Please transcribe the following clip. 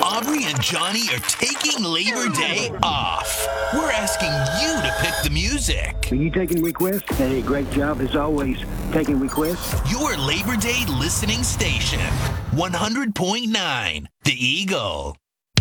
Aubrey and Johnny are taking Labor Day off. We're asking you to pick the music. Are you taking requests? Hey, great job as always, taking requests. Your Labor Day listening station, 100.9 The Eagle.